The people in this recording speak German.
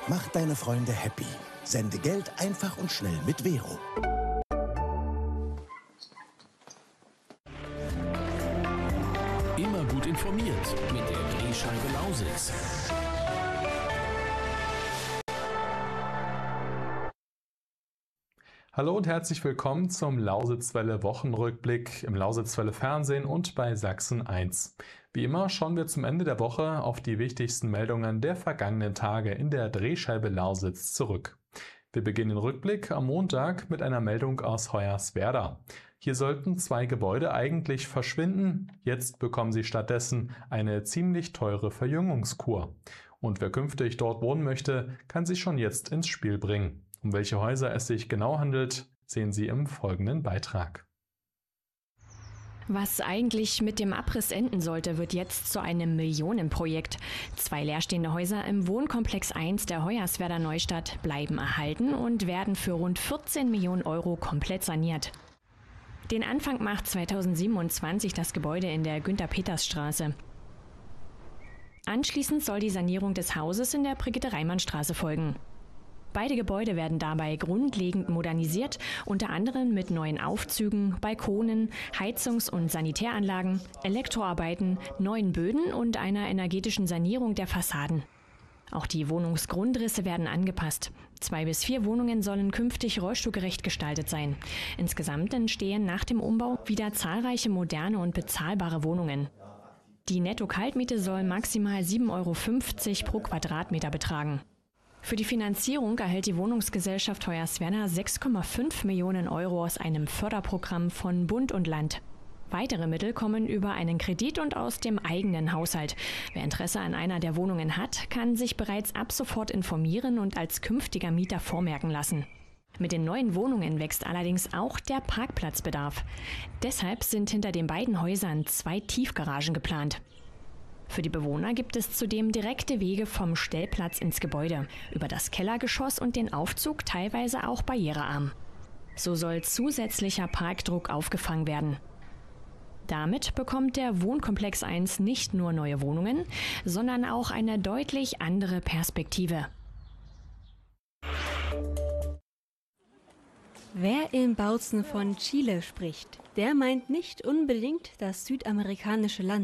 Mach deine Freunde happy. Sende Geld einfach und schnell mit Vero. Immer gut informiert mit der Drehscheibe Lausitz. Hallo und herzlich willkommen zum Lausitzwelle Wochenrückblick im Lausitzwelle Fernsehen und bei Sachsen 1. Wie immer schauen wir zum Ende der Woche auf die wichtigsten Meldungen der vergangenen Tage in der Drehscheibe Lausitz zurück. Wir beginnen den Rückblick am Montag mit einer Meldung aus Hoyerswerda. Hier sollten 2 Gebäude eigentlich verschwinden, jetzt bekommen sie stattdessen eine ziemlich teure Verjüngungskur. Und wer künftig dort wohnen möchte, kann sich schon jetzt ins Spiel bringen. Um welche Häuser es sich genau handelt, sehen Sie im folgenden Beitrag. Was eigentlich mit dem Abriss enden sollte, wird jetzt zu einem Millionenprojekt. 2 leerstehende Häuser im Wohnkomplex 1 der Hoyerswerda Neustadt bleiben erhalten und werden für rund 14 Millionen Euro komplett saniert. Den Anfang macht 2027 das Gebäude in der Günther-Peters-Straße. Anschließend soll die Sanierung des Hauses in der Brigitte-Reimann-Straße folgen. Beide Gebäude werden dabei grundlegend modernisiert, unter anderem mit neuen Aufzügen, Balkonen, Heizungs- und Sanitäranlagen, Elektroarbeiten, neuen Böden und einer energetischen Sanierung der Fassaden. Auch die Wohnungsgrundrisse werden angepasst. 2 bis 4 Wohnungen sollen künftig rollstuhlgerecht gestaltet sein. Insgesamt entstehen nach dem Umbau wieder zahlreiche moderne und bezahlbare Wohnungen. Die Netto-Kaltmiete soll maximal 7,50 € pro Quadratmeter betragen. Für die Finanzierung erhält die Wohnungsgesellschaft Hoyerswerda 6,5 Millionen Euro aus einem Förderprogramm von Bund und Land. Weitere Mittel kommen über einen Kredit und aus dem eigenen Haushalt. Wer Interesse an einer der Wohnungen hat, kann sich bereits ab sofort informieren und als künftiger Mieter vormerken lassen. Mit den neuen Wohnungen wächst allerdings auch der Parkplatzbedarf. Deshalb sind hinter den beiden Häusern 2 Tiefgaragen geplant. Für die Bewohner gibt es zudem direkte Wege vom Stellplatz ins Gebäude, über das Kellergeschoss und den Aufzug teilweise auch barrierearm. So soll zusätzlicher Parkdruck aufgefangen werden. Damit bekommt der Wohnkomplex 1 nicht nur neue Wohnungen, sondern auch eine deutlich andere Perspektive. Wer in Bautzen von Chile spricht, der meint nicht unbedingt das südamerikanische Land.